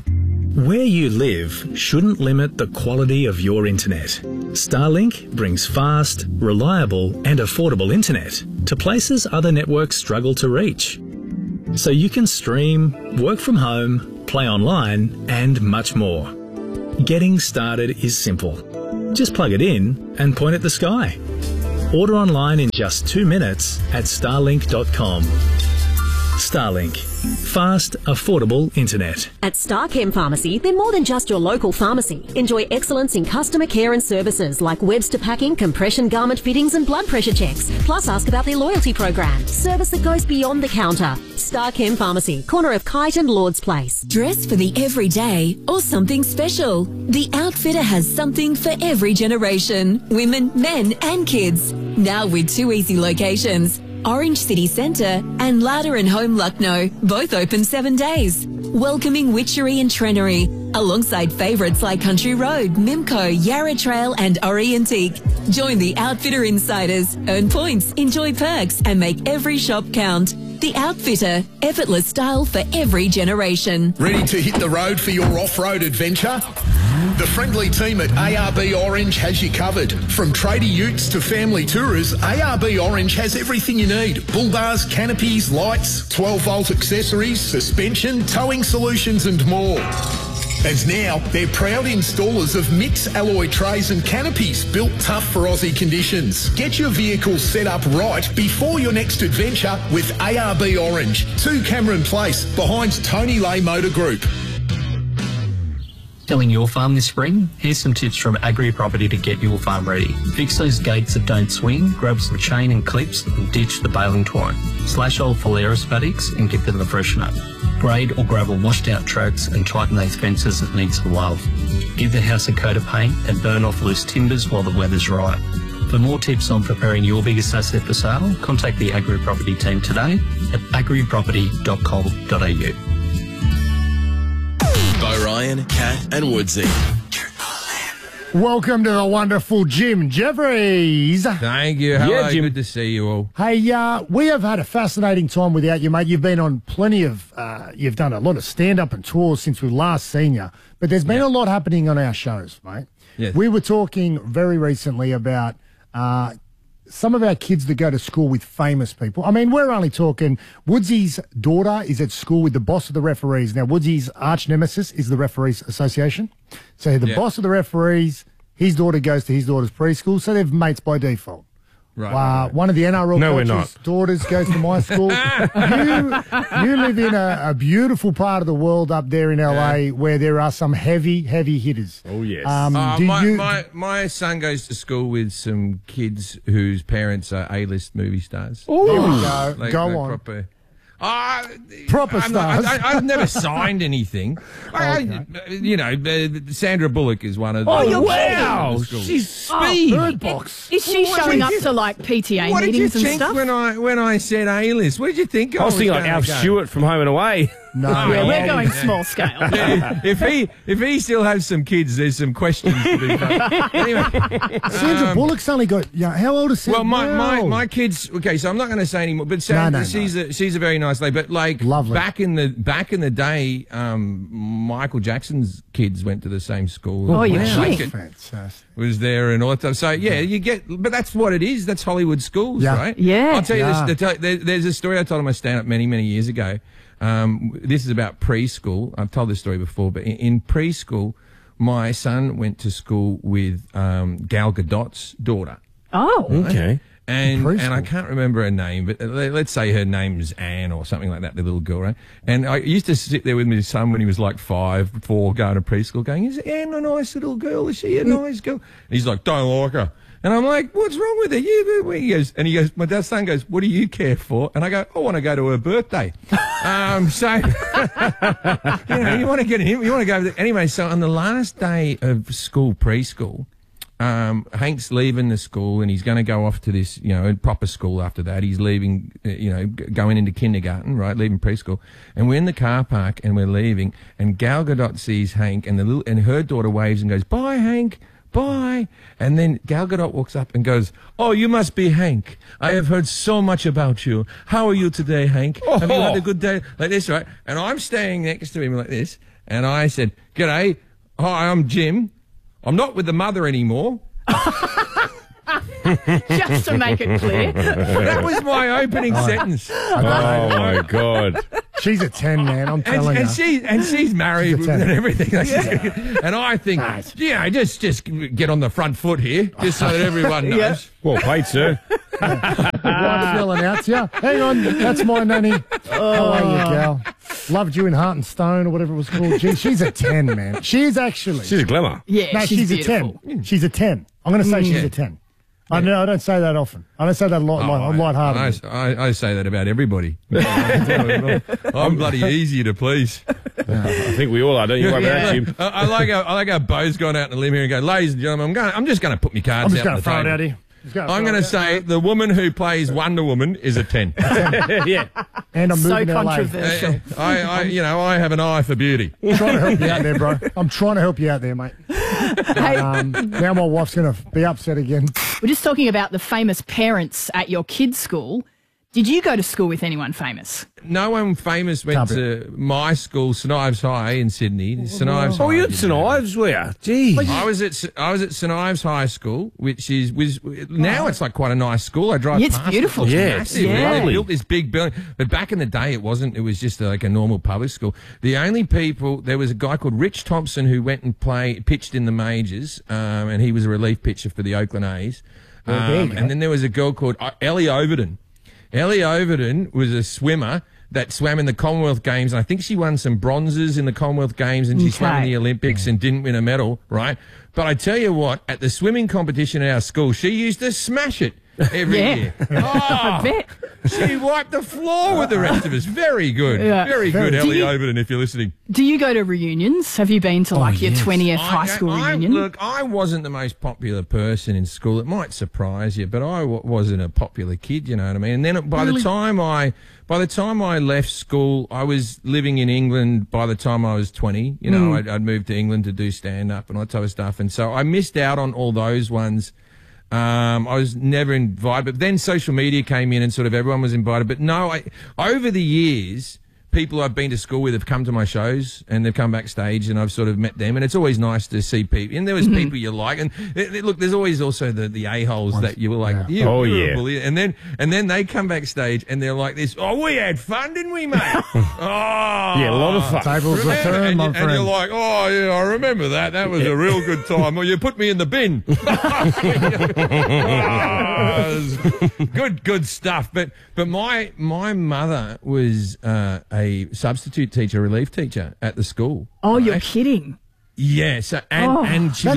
Where you live shouldn't limit the quality of your internet. Starlink brings fast, reliable and affordable internet to places other networks struggle to reach. So you can stream, work from home, play online and much more. Getting started is simple. Just plug it in and point at the sky. Order online in just 2 minutes at starlink.com. Starlink. Fast, affordable internet. At Starchem Pharmacy, they're more than just your local pharmacy. Enjoy excellence in customer care and services like Webster packing, compression garment fittings and blood pressure checks. Plus ask about their loyalty program. Service that goes beyond the counter. Starchem Pharmacy, corner of Kite and Lord's Place. Dress for the everyday or something special. The Outfitter has something for every generation. Women, men and kids. Now with 2 easy locations. Orange City Centre and Ladder and Home Lucknow, both open 7 days. Welcoming Witchery and Trenery, alongside favourites like Country Road, Mimco, Yarra Trail and Ori Antique. Join the Outfitter Insiders, earn points, enjoy perks and make every shop count. The Outfitter, effortless style for every generation. Ready to hit the road for your off-road adventure? The friendly team at ARB Orange has you covered. From tradie utes to family tourers, ARB Orange has everything you need. Bull bars, canopies, lights, 12-volt accessories, suspension, towing solutions and more. And now, they're proud installers of Mix alloy trays and canopies built tough for Aussie conditions. Get your vehicle set up right before your next adventure with ARB Orange. 2 Cameron Place, behind Tony Lay Motor Group. Selling your farm this spring? Here's some tips from Agri Property to get your farm ready. Fix those gates that don't swing, grab some chain and clips and ditch the baling twine. Slash old foliar spatics and give them the freshener. Grade or gravel washed out tracks and tighten those fences that need some love. Give the house a coat of paint and burn off loose timbers while the weather's right. For more tips on preparing your biggest asset for sale, contact the Agri Property team today at agriproperty.com.au. Bo Ryan, Kat and Woodsy. Welcome to the wonderful Jim Jeffries. Thank you. Hello, Jim. Good to see you all. Hey, we have had a fascinating time without you, mate. You've been on plenty of, you've done a lot of stand-up and tours since we last seen you. But there's been a lot happening on our shows, mate. Yes. We were talking very recently about some of our kids that go to school with famous people. I mean, we're only talking, Woodsy's daughter is at school with the boss of the referees. Now, Woodsy's arch nemesis is the Referees Association. So the boss of the referees, his daughter goes to his daughter's preschool, so they're mates by default. Right. One of the NRL coaches' daughters goes to my school. You live in a beautiful part of the world up there in LA where there are some heavy hitters. Oh, yes. My son goes to school with some kids whose parents are A-list movie stars. Ooh. There we go. Go on. Proper stars. I've never signed anything. Sandra Bullock is one of the... Oh, wow! She's speed. Bird Box. Is she showing up to, like, PTA meetings and stuff? What did you think when I said A-list? What did you think I was thinking like Alf Stewart from Home and Away. No, we're going small scale. If he still has some kids, there's some questions to be made. Anyway, Sandra Bullock's only got. How old is Sandra? Well, my kids. Okay, so I'm not going to say anymore. But Sandra, she's a very nice lady. But like lovely. back in the day, Michael Jackson's kids went to the same school. Oh, you're fantastic. Was there and all that stuff. So you get. But that's what it is. That's Hollywood schools, right? Yeah. I'll tell you this. There's a story I told on my stand-up many years ago. This is about preschool. I've told this story before, but in preschool, my son went to school with Gal Gadot's daughter. Oh, right? Okay. And I can't remember her name, but let's say her name's Anne or something like that, the little girl, right? And I used to sit there with my son when he was like 4, going to preschool, going, "Is Anne a nice little girl? Is she a nice girl?" And he's like, "Don't like her." And I'm like, "What's wrong with her?" He goes, my son goes, "What do you care for?" And I go, "I want to go to her birthday." So, you want to get him, you want to go there. Anyway, so on the last day of preschool, Hank's leaving the school and he's going to go off to this, proper school after that. He's leaving, going into kindergarten, right? Leaving preschool. And we're in the car park and we're leaving and Gal Gadot sees Hank and her daughter waves and goes, "Bye, Hank. Bye." And then Gal Gadot walks up and goes, "Oh, you must be Hank. I have heard so much about you. How are you today, Hank? Have you had a good day?" Like this, right? And I'm staying next to him like this. And I said, "G'day, hi, I'm Jim. I'm not with the mother anymore." Just to make it clear. That was my opening sentence. Oh, my God. She's a 10, man, I'm telling you. She's married She's and a 10. everything. And I think, just get on the front foot here, just so that everyone knows. Yeah. Well paid, sir. Wife's yelling out to you. Hang on, that's my nanny. How are you, gal? Loved you in Heart and Stone or whatever it was called. Gee, she's a 10, man. She's actually. She's a glamour. Yeah, no, she's a 10. She's a 10. I'm going to say she's a 10. I don't say that often. I don't say that a lot. I'm lighthearted. I say that about everybody. I'm bloody easy to please. I think we all are, don't you? Jim? I like how Bo's gone out on a limb here and go, ladies and gentlemen, I'm just going to put my cards out on the table. I'm just going to throw it out here. I'm going to say the woman who plays Wonder Woman is a 10. Yeah. And I'm So moving to LA. controversial. I have an eye for beauty. I'm trying to help you out there, bro. I'm trying to help you out there, mate. Now my wife's going to be upset again. We're just talking about the famous parents at your kids' school. Did you go to school with anyone famous? No one famous went to my school, St Ives High in Sydney. St Ives High. Oh, you at St Ives, were you? Gee. I was at St Ives High School, which was now it's like quite a nice school. I drive It's past beautiful. It. Yeah, Massive. it's They built this big building, but back in the day it wasn't. It was just like a normal public school. The only people there was a guy called Rich Thompson who went and pitched in the majors, and he was a relief pitcher for the Oakland A's. And then there was a girl called Ellie Overton. Ellie Overton was a swimmer that swam in the Commonwealth Games, and I think she won some bronzes in the Commonwealth Games, and she swam in the Olympics and didn't win a medal, right? But I tell you what, at the swimming competition at our school, she used to smash it every year. I bet. She wiped the floor with the rest of us. Very good. Yeah. Very good, Ellie Overton, if you're listening. Do you go to reunions? Have you been to your 20th high school reunion? Look, I wasn't the most popular person in school. It might surprise you, but I wasn't a popular kid, you know what I mean? And then by the time I left school, I was living in England by the time I was 20. You know, I'd moved to England to do stand-up and all that type of stuff. And so I missed out on all those ones. I was never invited, but then social media came in and sort of everyone was invited. But no, over the years, people I've been to school with have come to my shows and they've come backstage and I've sort of met them, and it's always nice to see people. And there was people you like, and look, there's always also the a-holes that you were like, and then they come backstage and they're like this. Oh, we had fun, didn't we, mate? Yeah, a lot of fun. Tables were turned, my and friend. you're like, oh yeah, I remember that. That was a real good time. Well, you put me in the bin. Good stuff. But my mother was a substitute teacher, relief teacher at the school. Oh, right? You're kidding. Yes, and she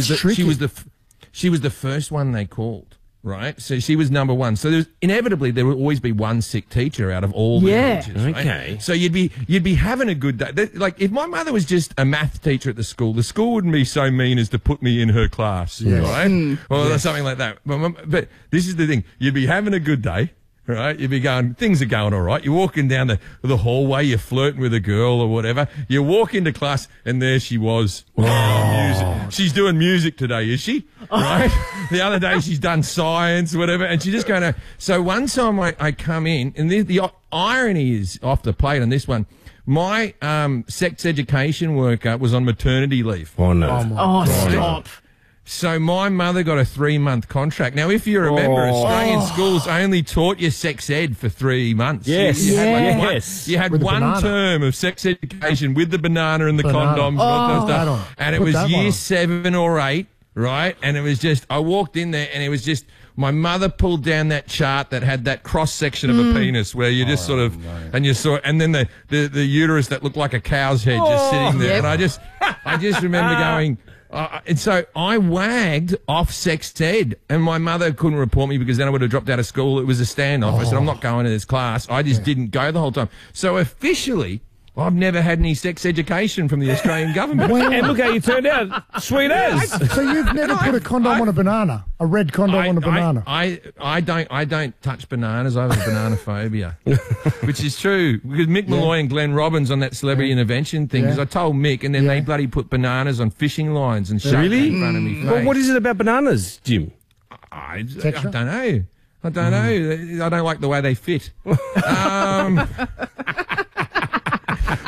was the first one they called. Right, so she was number one. So inevitably there would always be one sick teacher out of all the teachers. Right? Okay. So you'd be having a good day. Like if my mother was just a math teacher at the school wouldn't be so mean as to put me in her class, right? Or something like that. But this is the thing: you'd be having a good day. Right, you'd be going, things are going all right. You're walking down the hallway, you're flirting with a girl or whatever. You walk into class, and there she was. Music. She's doing music today, is she? Right? The other day she's done science, whatever, and she's just going to. So one time I come in, and the irony is off the plate on this one. My sex education worker was on maternity leave. Oh no! Stop. So my mother got a 3-month contract. Now, if you remember, Australian schools only taught you sex ed for 3 months. Yes, you had one term of sex education with the banana and the condoms and all that stuff. And it was year 7 or 8, right? And it was just, I walked in there and it was just, my mother pulled down that chart that had that cross section of a penis where you just sort of, and you saw, and then the uterus that looked like a cow's head just sitting there. And I just remember going. And so I wagged off sex ed, and my mother couldn't report me because then I would have dropped out of school. It was a standoff. I said, I'm not going to this class. I just didn't go the whole time. So officially, I've never had any sex education from the Australian government. And look how you turned out. Sweet as. So you've never put a condom on a banana? A red condom on a banana? I don't touch bananas. I have a banana phobia, which is true. Because Mick Malloy and Glenn Robbins on that celebrity intervention thing, because I told Mick, and then they bloody put bananas on fishing lines and shoved it in front of me. Well, what is it about bananas, Jim? I don't know. I don't know. I don't like the way they fit.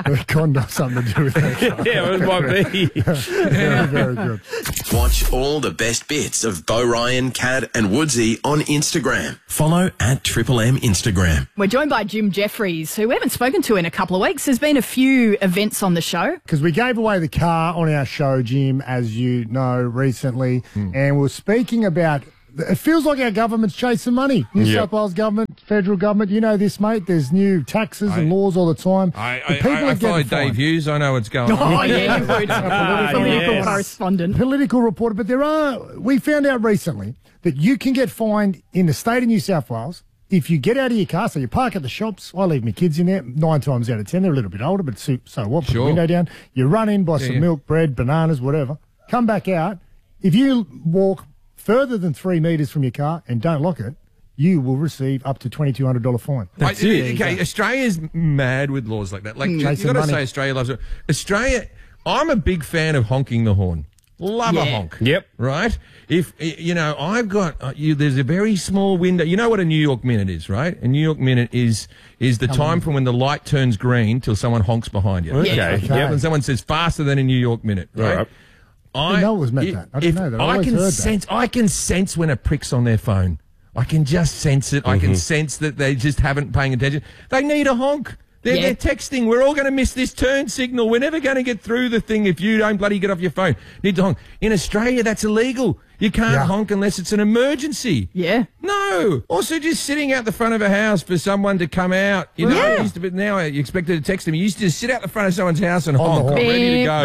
The condo something to do with that. Yeah, it might be. Very, very good. Watch all the best bits of Bo Ryan, Cad and Woodsy on Instagram. Follow at Triple M Instagram. We're joined by Jim Jeffries, who we haven't spoken to in a couple of weeks. There's been a few events on the show. Because we gave away the car on our show, Jim, as you know, recently. And we're speaking about... It feels like our government's chasing money. New South Wales government, federal government. You know this, mate. There's new taxes and laws all the time. I follow Dave Hughes. I know what's going on. Oh, yeah, you would. Political correspondent. Political reporter. But we found out recently that you can get fined in the state of New South Wales if you get out of your car. So you park at the shops. I leave my kids in there 9 times out of 10. They're a little bit older, but so what? Put the window down. You run in, buy some milk, bread, bananas, whatever. Come back out. If you walk further than 3 metres from your car and don't lock it, you will receive up to $2,200 fine. That's it. Okay, Australia's mad with laws like that. Like you've got to say Australia loves it. Australia, I'm a big fan of honking the horn. Love a honk. Yep. Right? If, I've got, there's a very small window. You know what a New York minute is, right? A New York minute is the time from when the light turns green till someone honks behind you. Okay. Yep. And someone says faster than a New York minute, right? I didn't know it was meant that. I didn't know that. I can sense when a prick's on their phone. I can just sense it. I can sense that they just haven't paying attention. They need a honk. They're texting. We're all going to miss this turn signal. We're never going to get through the thing if you don't bloody get off your phone. Need to honk. In Australia, that's illegal. You can't honk unless it's an emergency. Yeah. No. Also, just sitting out the front of a house for someone to come out. You know, it used to be, now you expected to text them. You used to sit out the front of someone's house and honk. I'm ready to go.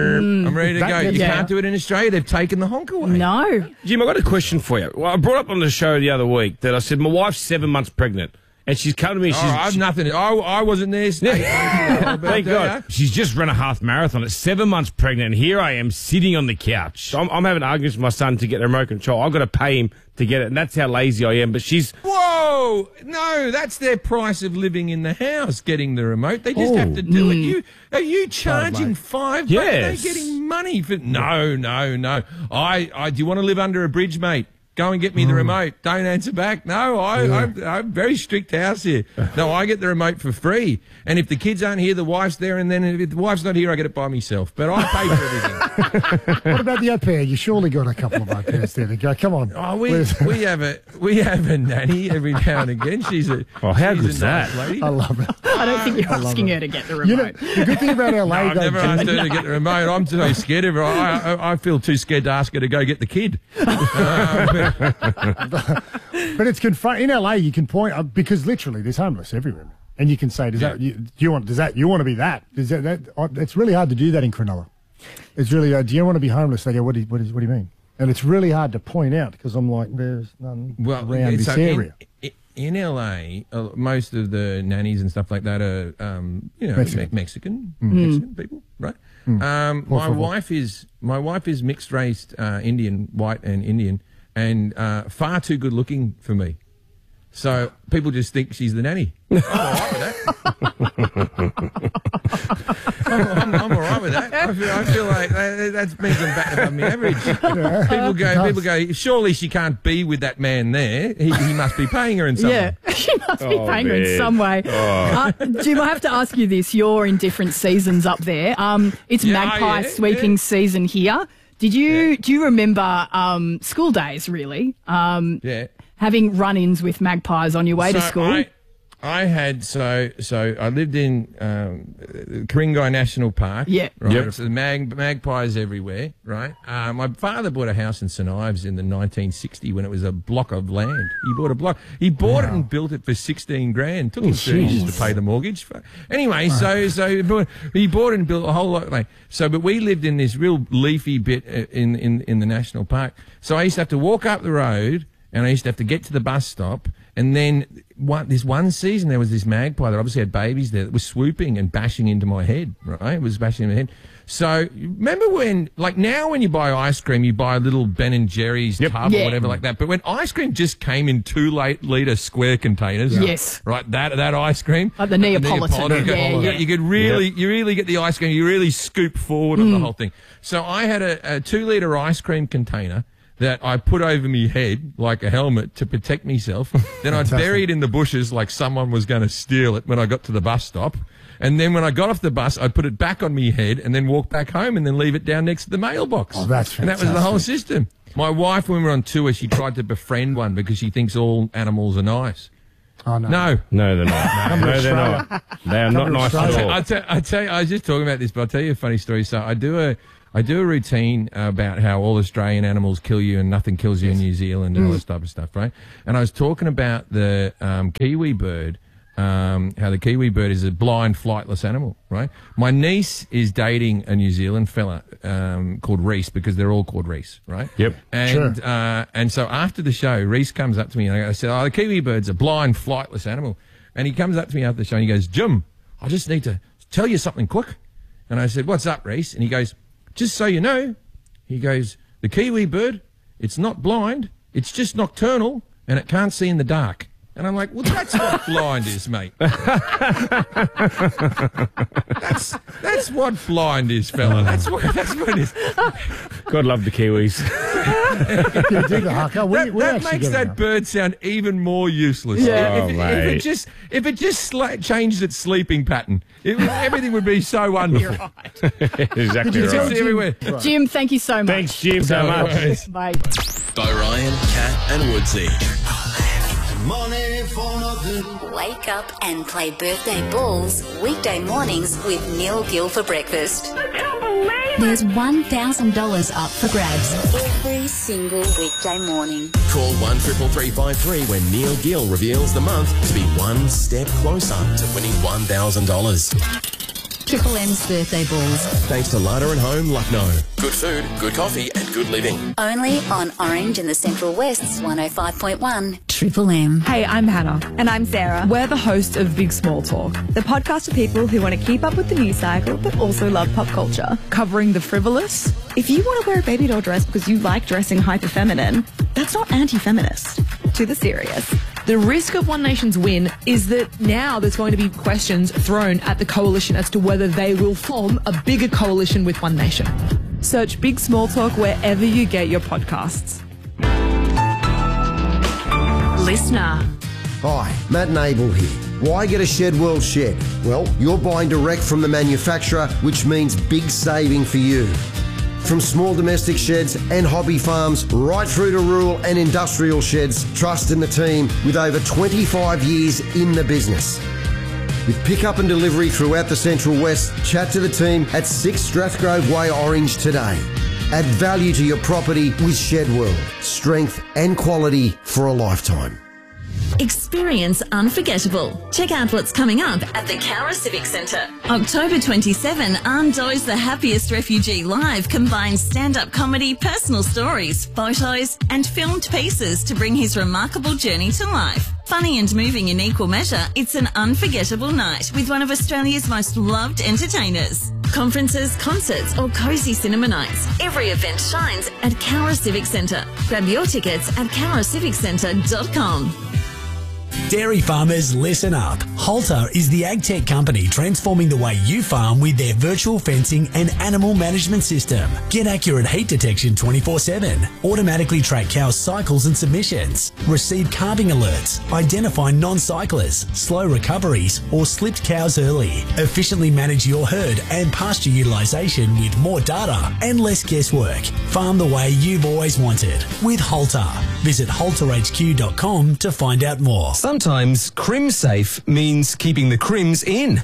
I'm ready to go. You can't do it in Australia. They've taken the honk away. No. Jim, I've got a question for you. Well, I brought up on the show the other week that I said my wife's 7 months pregnant. And she's come to me. I've nothing. I wasn't there. Thank God. She's just run a half marathon at 7 months pregnant. And here I am sitting on the couch. I'm having arguments with my son to get the remote control. I've got to pay him to get it. And that's how lazy I am. But she's... Whoa! No, that's their price of living in the house, getting the remote. They just have to do it. Are you charging $5? Yes. They're getting money for... No. Do you want to live under a bridge, mate? Go and get me the remote. Don't answer back. No, I'm very strict house here. No, I get the remote for free. And if the kids aren't here, the wife's there. And then if the wife's not here, I get it by myself. But I pay for everything. What about the au pair? You surely got a couple of au pairs there to go. Come on. Oh, we have a nanny every now and again. She's a how good's nice that? Lady. I love it. I don't think you're asking her to get the remote. You know, the good thing about LA, I've never asked her to get the remote. I'm too scared of her. I feel too scared to ask her to go get the kid. But it's in LA. You can point because literally there's homeless everywhere, and you can say, "Do you want to be that?" It's really hard to do that in Cronulla. It's really do you want to be homeless? They go, "What do you mean?" And it's really hard to point out because I'm like, there's none around this area. In LA, most of the nannies and stuff like that are, Mexican people, right? My wife is mixed race, Indian, white and Indian. And far too good looking for me. So people just think she's the nanny. I'm all right with that. I'm all right with that. I feel like that means I'm back above my average. People go, surely she can't be with that man there. He must be paying her in some way. Yeah, she must be paying her in some way. Jim, I have to ask you this. You're in different seasons up there. It's magpie sweeping season here. Do you remember school days, really? Having run-ins with magpies on your way to school? I had, so I lived in Ku-ring-gai National Park. Yeah. Right? Yep. So the magpies everywhere, right? My father bought a house in St Ives in the 1960 when it was a block of land. He bought a block. He bought it and built it for $16,000. Took him 30 years to pay the mortgage. Anyway, so he bought it and built a whole lot of land. So, but we lived in this real leafy bit in the national park. So I used to have to walk up the road and I used to have to get to the bus stop. And then this one season, there was this magpie that obviously had babies there that was swooping and bashing into my head, right? It was bashing into my head. So remember when, like now when you buy ice cream, you buy a little Ben & Jerry's tub or whatever like that. But when ice cream just came in 2-litre square containers. Yes. Right, that ice cream. Like the Neapolitan. You could really get the ice cream. You really scoop forward on the whole thing. So I had a 2-litre ice cream container that I put over me head like a helmet to protect myself. Then I'd bury it in the bushes like someone was going to steal it when I got to the bus stop. And then when I got off the bus, I'd put it back on me head and then walk back home and then leave it down next to the mailbox. Oh, that's fantastic. And that was the whole system. My wife, when we were on tour, she tried to befriend one because she thinks all animals are nice. Oh, no. No, they're not. No, they're not. They are not nice at all. I tell you, I was just talking about this, but I'll tell you a funny story. So I do a routine about how all Australian animals kill you and nothing kills you in New Zealand and all this type of stuff, right? And I was talking about the kiwi bird, how the kiwi bird is a blind, flightless animal, right? My niece is dating a New Zealand fella called Reese, because they're all called Reese, right? Yep. And and so after the show, Reese comes up to me and I said, the kiwi bird's a blind, flightless animal. And he comes up to me after the show and he goes, Jim, I just need to tell you something quick. And I said, what's up, Reese? And he goes, just so you know, he goes, the kiwi bird, it's not blind, it's just nocturnal, and it can't see in the dark. And I'm like, well, that's what blind is, mate. That's what blind is, fella. That's what it is. God love the Kiwis. You do the haka. That makes that bird sound even more useless. Yeah. If it just changes its sleeping pattern, everything would be so wonderful. You're right. Exactly right. Everywhere. Jim, thank you so much. Thanks, Jim, so much. Bye. Bo Ryan, Kat and Woodsy. Wake up and play birthday balls weekday mornings with Neil Gill for breakfast. There's $1,000 up for grabs every single weekday morning. Call 133353 when Neil Gill reveals the month to be one step closer to winning $1,000. Triple M's birthday balls. Thanks to Larder and Home, Lucknow. Good food, good coffee and good living. Only on Orange and the Central West's 105.1 Triple M. Hey, I'm Hannah. And I'm Sarah. We're the hosts of Big Small Talk, the podcast for people who want to keep up with the news cycle but also love pop culture. covering the frivolous. If you want to wear a baby doll dress because you like dressing hyper feminine, that's not anti-feminist. To the serious. The risk of One Nation's win is that now there's going to be questions thrown at the coalition as to whether they will form a bigger coalition with One Nation. Search Big Small Talk wherever you get your podcasts. Listener. Hi, Matt and Abel here. Why get a Shed World shed? Well, you're buying direct from the manufacturer, which means big saving for you. From small domestic sheds and hobby farms right through to rural and industrial sheds, trust in the team with over 25 years in the business. With pickup and delivery throughout the Central West, chat to the team at 6 Strathgrove Way, Orange today. Add value to your property with Shed World. Strength and quality for a lifetime. Experience unforgettable. Check out what's coming up at the Cowra Civic Centre. October 27, Ando's The Happiest Refugee Live combines stand-up comedy, personal stories, photos and filmed pieces to bring his remarkable journey to life. Funny and moving in equal measure, it's an unforgettable night with one of Australia's most loved entertainers. Conferences, concerts or cosy cinema nights. Every event shines at Cowra Civic Centre. Grab your tickets at cowraciviccentre.com. Dairy farmers, listen up. Halter is the ag tech company transforming the way you farm with their virtual fencing and animal management system. Get accurate heat detection 24/7. Automatically track cow cycles and submissions. Receive calving alerts. Identify non-cyclers, slow recoveries or slipped cows early. Efficiently manage your herd and pasture utilisation with more data and less guesswork. Farm the way you've always wanted with Halter. Visit halterhq.com to find out more. Sometimes Crim Safe means keeping the crims in.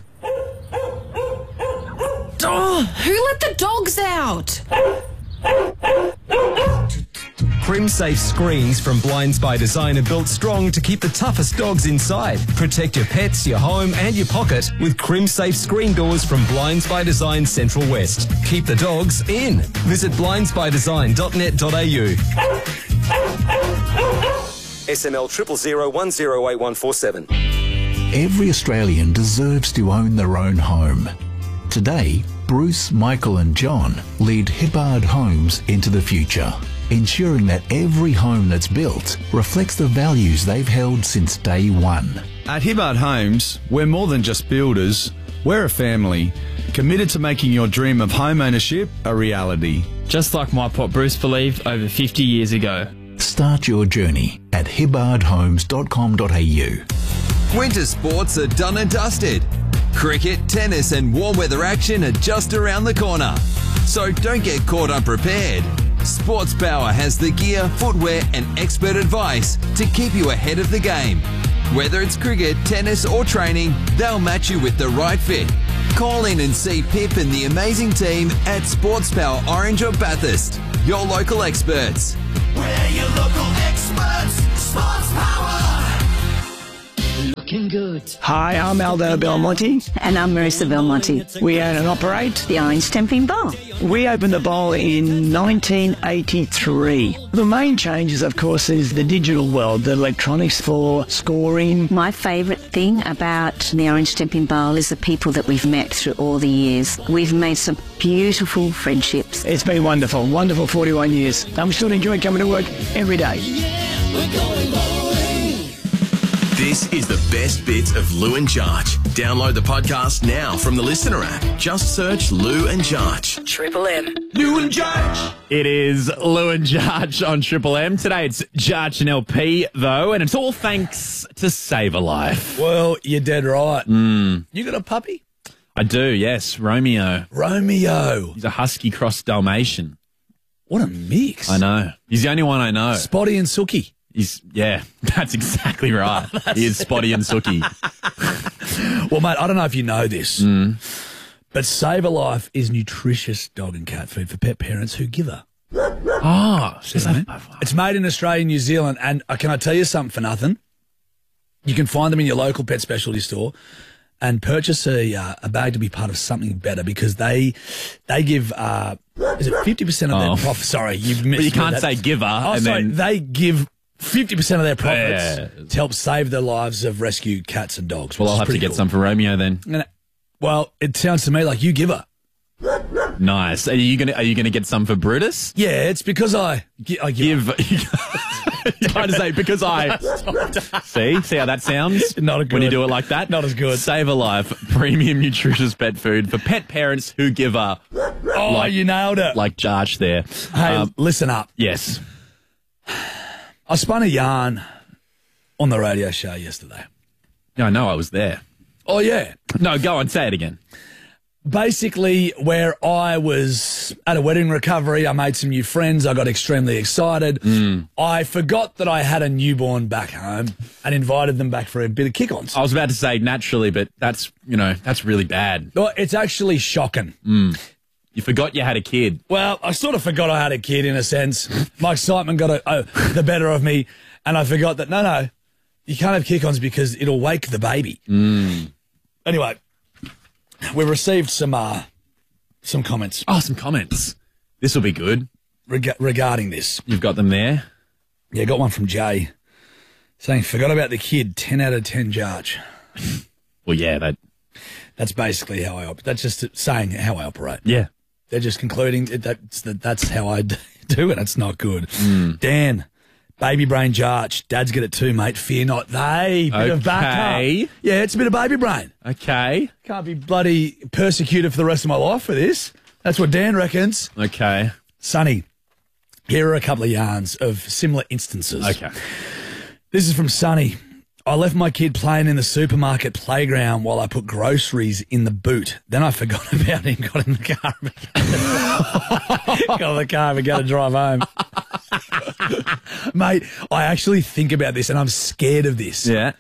Oh, who let the dogs out? Crim Safe screens from Blinds by Design are built strong to keep the toughest dogs inside. Protect your pets, your home and your pocket with Crim Safe screen doors from Blinds by Design Central West. Keep the dogs in. Visit blindsbydesign.net.au. SML 000108147. Every Australian deserves to own their own home. Today, Bruce, Michael and John lead Hibbard Homes into the future, ensuring that every home that's built reflects the values they've held since day one. At Hibbard Homes, we're more than just builders, We're a family committed to making your dream of home ownership a reality. Just like my pop Bruce believed over 50 years ago. Start your journey at hibbardhomes.com.au. Winter sports are done and dusted. Cricket, tennis and warm weather action are just around the corner. So don't get caught unprepared. Sports Power has the gear, footwear and expert advice to keep you ahead of the game. Whether it's cricket, tennis or training, they'll match you with the right fit. Call in and see Pip and the amazing team at Sports Power Orange or Bathurst, your local experts. We're your local experts, Sports Power. Looking good. Hi, I'm Aldo Belmonte. And I'm Marissa Belmonte. We own and operate the Orange Temping Bowl. We opened the bowl in 1983. The main changes, of course, is the digital world, the electronics for scoring. My favourite thing about the Orange Temping Bowl is the people that we've met through all the years. We've made some beautiful friendships. It's been wonderful, wonderful 41 years. And we still enjoy coming to work every day. This is the best bits of Lou and Jarch. Download the podcast now from the Listener app. Just search Lou and Jarch. Triple M. Lou and Jarch. It is Lou and Jarch on Triple M. Today it's Jarch and LP, though, and it's all thanks to Save a Life. Well, you're dead right. You got a puppy? I do, yes. Romeo. Romeo. He's a husky cross Dalmatian. What a mix. I know. He's the only one I know. Spotty and Sookie. Yeah, that's exactly right. He is Spotty and Sookie. Well, mate, I don't know if you know this, but Save a Life is nutritious dog and cat food for pet parents who give her. Oh, it's made in Australia and New Zealand, and can I tell you something for nothing? You can find them in your local pet specialty store and purchase a bag to be part of something better because they give is it 50% of their profit? Sorry, you've missed. But you can't say giver. Oh, sorry, they give 50% of their profits to help save the lives of rescued cats and dogs. Well, I'll have to get some for Romeo then. Well, it sounds to me like you give her. Nice. Are you gonna get some for Brutus? Yeah, it's because I give. You're trying to say because I see how that sounds? Not a good. When you do it like that, not as good. Save a Life, premium nutritious pet food for pet parents who give her. Oh, you nailed it. Like Jarch there. Hey, listen up. Yes. I spun a yarn on the radio show yesterday. Yeah, I know. I was there. Oh, yeah. No, go on. Say it again. Basically, where I was at a wedding recovery, I made some new friends. I got extremely excited. I forgot that I had a newborn back home and invited them back for a bit of kick-ons. I was about to say naturally, but that's really bad. Well, it's actually shocking. You forgot you had a kid. Well, I sort of forgot I had a kid in a sense. My excitement got the better of me, and I forgot that, no, you can't have kick-ons because it'll wake the baby. Anyway, we've received some comments. Oh, some comments. This will be good. Regarding this. You've got them there? Yeah, got one from Jay saying, forgot about the kid, 10 out of 10 Jarch. Well, yeah, that's basically how I operate. That's just saying how I operate. Yeah. They're just concluding that's how I do it. It's not good. Dan, baby brain Jarch. Dad's get it too, mate. Fear not. Bit of backup. Yeah, it's a bit of baby brain. Okay. Can't be bloody persecuted for the rest of my life for this. That's what Dan reckons. Okay. Sonny, here are a couple of yarns of similar instances. Okay. This is from Sonny. I left my kid playing in the supermarket playground while I put groceries in the boot. Then I forgot about it and got in the car. Got in the car and began to drive home. Mate, I actually think about this and I'm scared of this. Yeah.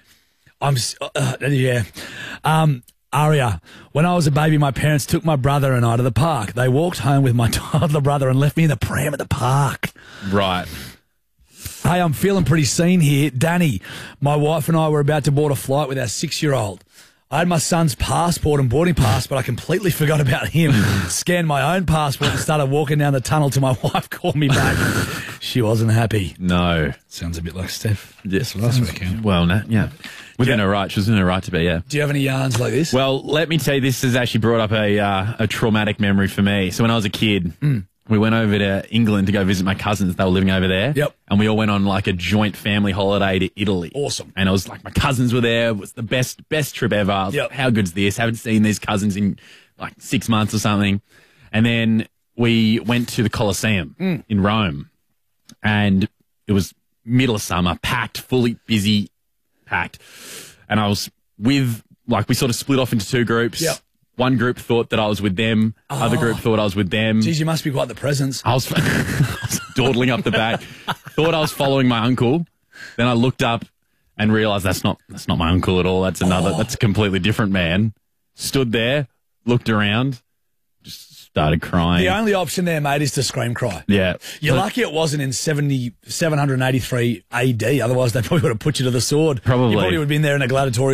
Aria, when I was a baby, my parents took my brother and I to the park. They walked home with my toddler brother and left me in the pram at the park. Right. Hey, I'm feeling pretty seen here. Danny, my wife and I were about to board a flight with our 6-year-old. I had my son's passport and boarding pass, but I completely forgot about him. Scanned my own passport and started walking down the tunnel till my wife called me back. She wasn't happy. No. Sounds a bit like Steph. Yes. Last weekend. Well, no, yeah. Within her right. She was in her right to be, yeah. Do you have any yarns like this? Well, let me tell you, this has actually brought up a traumatic memory for me. So when I was a kid, we went over to England to go visit my cousins. They were living over there. Yep. And we all went on like a joint family holiday to Italy. Awesome. And it was like my cousins were there. It was the best trip ever. I was like, how good's this? Haven't seen these cousins in like 6 months or something. And then we went to the Colosseum in Rome. And it was middle of summer, packed, fully busy, packed. And I was with, like, we sort of split off into two groups. Yep. One group thought that I was with them. Other group thought I was with them. Geez, you must be quite the presence. I was dawdling up the back. Thought I was following my uncle. Then I looked up and realised that's not my uncle at all. That's a completely different man. Stood there, looked around, just started crying. The only option there, mate, is to scream cry. Yeah. You're lucky it wasn't in 783 AD. Otherwise, they probably would have put you to the sword. Probably. You probably would have been there in a gladiatorial